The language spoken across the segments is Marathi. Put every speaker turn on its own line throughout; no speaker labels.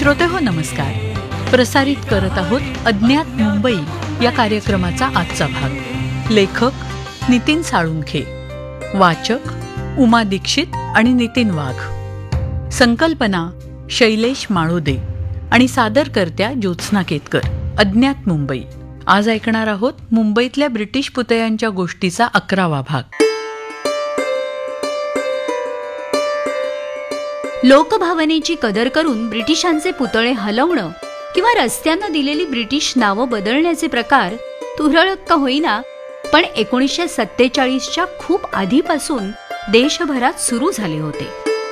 श्रोतेहो नमस्कार. प्रसारित करत आहोत अज्ञात मुंबई या कार्यक्रमाचा आजचा भाग. लेखक नितीन साळुंखे, वाचक उमा दीक्षित आणि नितीन वाघ, संकल्पना शैलेश माळोदे आणि सादरकर्त्या ज्योत्स्ना केतकर. अज्ञात मुंबई. आज ऐकणार आहोत मुंबईतल्या ब्रिटिश पुतळ्यांच्या गोष्टीचा 11वा भाग.
लोकभावनेची कदर करून ब्रिटिशांचे पुतळे हलवणं किंवा रस्त्यांना दिलेली ब्रिटिश नावं बदलण्याचे प्रकार तुरळक का होईना पण 1947च्या खूप आधीपासून देशभरात सुरू झाले होते.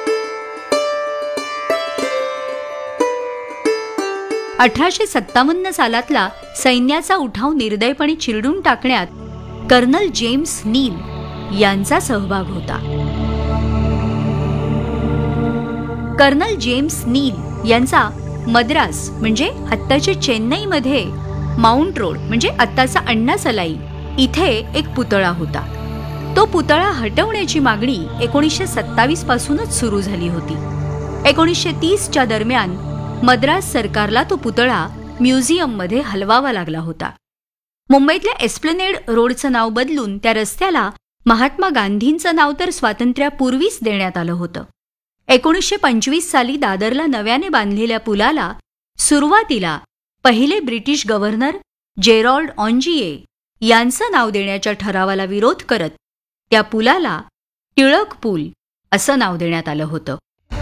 (1857) सालातला सैन्याचा उठाव निर्दयपणे चिरडून टाकण्यात कर्नल जेम्स नील यांचा सहभाग होता. कर्नल जेम्स नील यांचा मद्रास म्हणजे आत्ताच्या चेन्नईमध्ये माउंट रोड म्हणजे आत्ताचा अण्णासलाई इथे एक पुतळा होता. तो पुतळा हटवण्याची मागणी 1927 पासूनच सुरू झाली होती. 1930च्या दरम्यान मद्रास सरकारला तो पुतळा म्युझियममध्ये हलवावा लागला होता. मुंबईतल्या एस्प्लनेड रोडचं नाव बदलून त्या रस्त्याला महात्मा गांधींचं नाव तर स्वातंत्र्यापूर्वीच देण्यात आलं होतं. 1925 साली दादरला नव्याने बांधलेल्या पुलाला सुरुवातीला पहिले ब्रिटिश गव्हर्नर जेरॉल्ड ऑन्जिये यांचं नाव देण्याच्या ठरावाला विरोध करत त्या पुलाला टिळक पूल असं नाव देण्यात आलं होतं.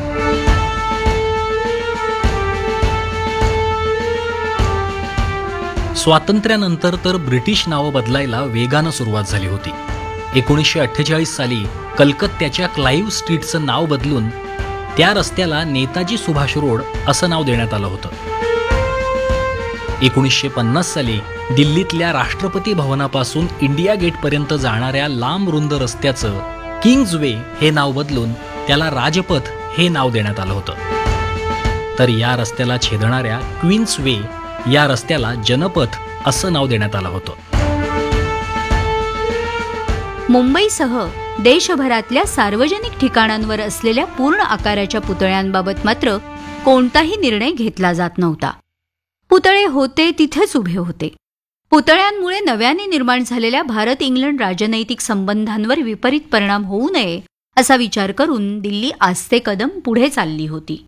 स्वातंत्र्यानंतर तर ब्रिटिश नावं बदलायला वेगानं सुरुवात झाली होती. 1948 साली कलकत्त्याच्या क्लाईव्ह स्ट्रीटचं नाव बदलून त्या रस्त्याला नेताजी सुभाष रोड असं नाव देण्यात आलं होतं. 1950 साली दिल्लीतल्या राष्ट्रपती भवनापासून इंडिया गेटपर्यंत जाणाऱ्या लांब रुंद रस्त्याचं किंग्ज वे हे नाव बदलून त्याला राजपथ हे नाव देण्यात आलं होतं. तर या रस्त्याला छेदणाऱ्या क्वीन्स वे या रस्त्याला जनपथ असं नाव देण्यात आलं होतं.
मुंबईसह देशभरातल्या सार्वजनिक ठिकाणांवर असलेल्या पूर्ण आकाराच्या पुतळ्यांबाबत मात्र कोणताही निर्णय घेतला जात नव्हता. पुतळे होते तिथेच उभे होते. पुतळ्यांमुळे नव्याने निर्माण झालेल्या भारत इंग्लंड राजनैतिक संबंधांवर विपरीत परिणाम होऊ नये असा विचार करून दिल्ली आस्ते कदम पुढे चालली होती.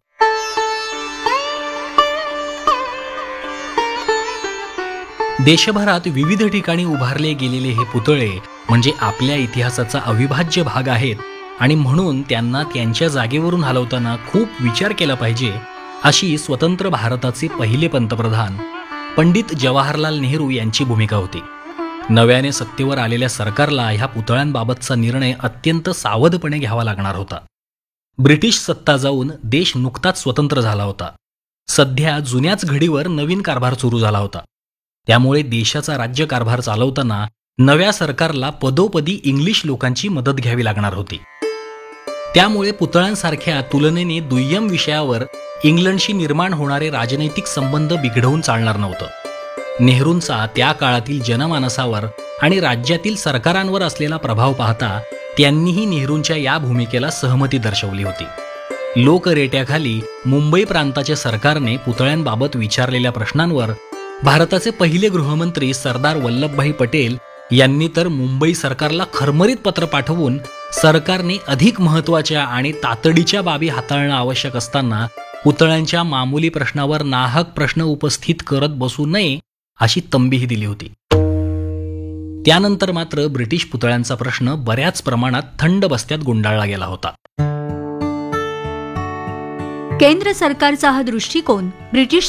देशभरात विविध ठिकाणी उभारले गेलेले हे पुतळे म्हणजे आपल्या इतिहासाचा अविभाज्य भाग आहेत आणि म्हणून त्यांना त्यांच्या जागेवरून हलवताना खूप विचार केला पाहिजे अशी स्वतंत्र भारताचे पहिले पंतप्रधान पंडित जवाहरलाल नेहरू यांची भूमिका होती. नव्याने सत्तेवर आलेल्या सरकारला ह्या पुतळ्यांबाबतचा निर्णय अत्यंत सावधपणे घ्यावा लागणार होता. ब्रिटिश सत्ता जाऊन देश नुकताच स्वतंत्र झाला होता. सध्या जुन्याच घडीवर नवीन कारभार सुरू झाला होता. त्यामुळे देशाचा राज्यकारभार चालवताना नव्या सरकारला पदोपदी इंग्लिश लोकांची मदत घ्यावी लागणार होती. त्यामुळे पुतळ्यांसारख्या तुलनेने दुय्यम विषयावर इंग्लंडशी निर्माण होणारे राजनैतिक संबंध बिघडवून चालणार नव्हतं. नेहरूंचा त्या काळातील जनमानसावर आणि राज्यातील सरकारांवर असलेला प्रभाव पाहता त्यांनीही नेहरूंच्या या भूमिकेला सहमती दर्शवली होती. लोकरेट्याखाली मुंबई प्रांताच्या सरकारने पुतळ्यांबाबत विचारलेल्या प्रश्नांवर भारताचे पहिले गृहमंत्री सरदार वल्लभभाई पटेल यांनी तर मुंबई सरकारला खरमरीत पत्र पाठवून सरकारने अधिक महत्त्वाच्या आणि तातडीच्या बाबी हाताळणं आवश्यक असताना पुतळ्यांच्या मामूली प्रश्नावर नाहक प्रश्न उपस्थित करत बसू नये अशी तंबीही दिली होती. त्यानंतर मात्र ब्रिटिश पुतळ्यांचा प्रश्न बऱ्याच प्रमाणात थंड बस्त्यात गुंडाळला गेला होता.
केंद्र सरकारचा हा दृष्टिकोन ब्रिटिश